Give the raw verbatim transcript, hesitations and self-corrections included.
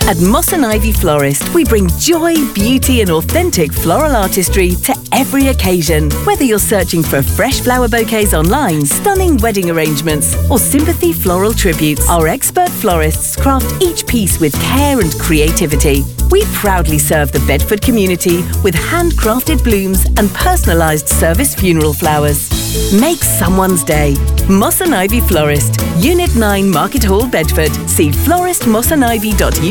At Moss and Ivy Florist, we bring joy, beauty and authentic floral artistry to every occasion. Whether you're searching for fresh flower bouquets online, stunning wedding arrangements or sympathy floral tributes, our expert florists craft each piece with care and creativity. We proudly serve the Bedford community with handcrafted blooms and personalised service funeral flowers. Make someone's day. Moss and Ivy Florist, Unit nine Market Hall, Bedford. See florist moss and ivy dot U K.